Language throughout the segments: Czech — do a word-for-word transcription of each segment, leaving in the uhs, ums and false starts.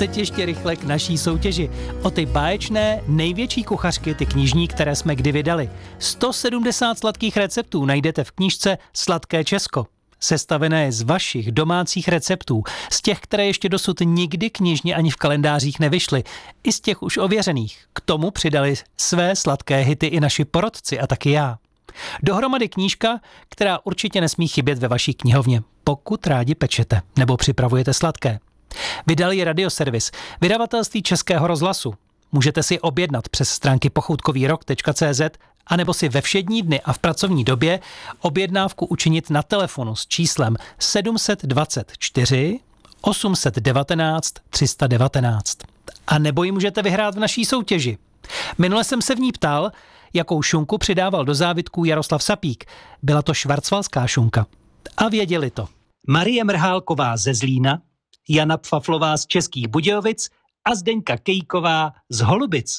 teď ještě rychle k naší soutěži. O ty báječné největší kuchařky, ty knižní, které jsme kdy vydali. sto sedmdesát sladkých receptů najdete v knížce Sladké Česko. Sestavené z vašich domácích receptů, z těch, které ještě dosud nikdy knižně ani v kalendářích nevyšly, i z těch už ověřených. K tomu přidali své sladké hity i naši porodci a taky já. Dohromady knížka, která určitě nesmí chybět ve vaší knihovně, pokud rádi pečete nebo připravujete sladké. Vydal ji Radioservis, vydavatelství Českého rozhlasu. Můžete si objednat přes stránky pochoutkovýrok tečka cé zet anebo si ve všední dny a v pracovní době objednávku učinit na telefonu s číslem sedm set dvacet čtyři osm set devatenáct tři sta devatenáct. A nebo ji můžete vyhrát v naší soutěži. Minule jsem se v ní ptal, jakou šunku přidával do závitků Jaroslav Sapík. Byla to švarcvalská šunka. A věděli to. Marie Mrhálková ze Zlína, Jana Pfaflová z Českých Budějovic a Zdeňka Kejková z Holubic.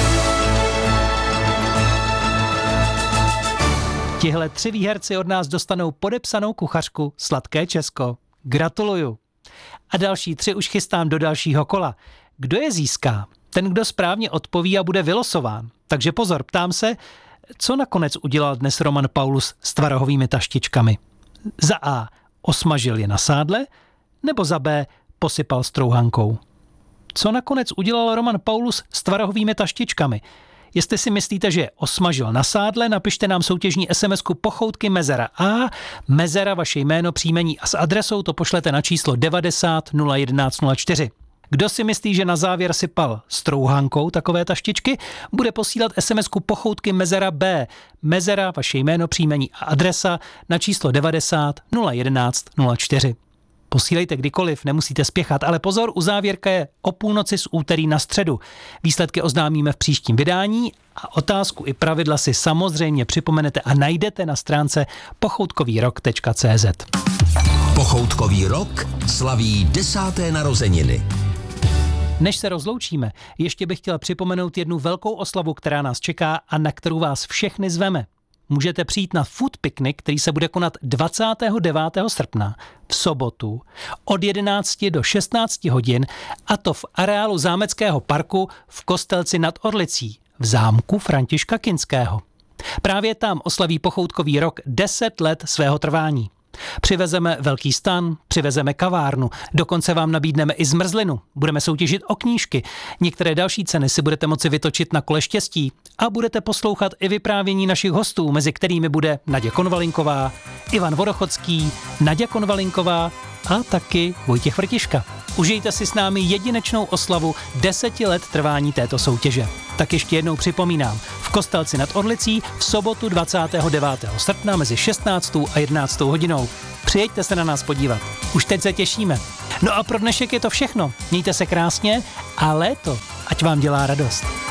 Tihle tři výherci od nás dostanou podepsanou kuchařku Sladké Česko. Gratuluju. A další tři už chystám do dalšího kola. Kdo je získá? Ten, kdo správně odpoví a bude vylosován. Takže pozor, ptám se, co nakonec udělal dnes Roman Paulus s tvarohovými taštičkami? Za A. Osmažil je na sádle, nebo za B. Posypal strouhankou? Co nakonec udělal Roman Paulus s tvarohovými taštičkami? Jestli si myslíte, že je osmažil na sádle, napište nám soutěžní es em esku Pochoutky Mezera A, Mezera, vaše jméno, příjmení a s adresou to pošlete na číslo devadesát nula jedenáct nula čtyři. Kdo si myslí, že na závěr sypal strouhankou takové taštičky, bude posílat es em esku Pochoutky Mezera B, Mezera, vaše jméno, příjmení a adresa na číslo devadesát nula jedenáct nula čtyři. Posílejte kdykoliv, nemusíte spěchat, ale pozor, uzávěrka je o půlnoci z úterý na středu. Výsledky oznámíme v příštím vydání a otázku i pravidla si samozřejmě připomenete a najdete na stránce pochoutkovýrok tečka cé zet. Pochoutkový rok slaví desáté narozeniny. Než se rozloučíme, ještě bych chtěl připomenout jednu velkou oslavu, která nás čeká a na kterou vás všechny zveme. Můžete přijít na food picnic, který se bude konat dvacátého devátého srpna v sobotu od jedenácti do šestnácti hodin, a to v areálu Zámeckého parku v Kostelci nad Orlicí v zámku Františka Kinského. Právě tam oslaví Pochoutkový rok deset let svého trvání. Přivezeme velký stan, přivezeme kavárnu, dokonce vám nabídneme i zmrzlinu, budeme soutěžit o knížky, některé další ceny si budete moci vytočit na kole štěstí a budete poslouchat i vyprávění našich hostů, mezi kterými bude Naděja Konvalinková, Ivan Vodochodský, Naděja Konvalinková a taky Vojtěch Vrtiška. Užijte si s námi jedinečnou oslavu deseti let trvání této soutěže. Tak ještě jednou připomínám, v Kostelci nad Orlicí v sobotu dvacátého devátého srpna mezi šestnáctou a jedenáctou hodinou. Přijeďte se na nás podívat. Už teď se těšíme. No a pro dnešek je to všechno. Mějte se krásně a léto, ať vám dělá radost.